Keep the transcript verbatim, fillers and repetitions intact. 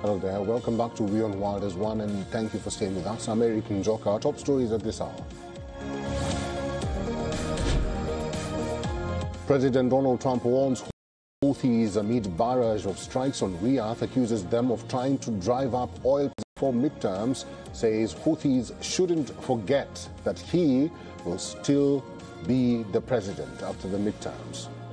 Hello there, welcome back to Beyond Wilders One and thank you for staying with us. I'm Eric Njoka. Our top stories at this hour. President Donald Trump warns Houthis amid barrage of strikes on Riyadh, accuses them of trying to drive up oil for midterms, says Houthis shouldn't forget that he will still be the president after the midterms.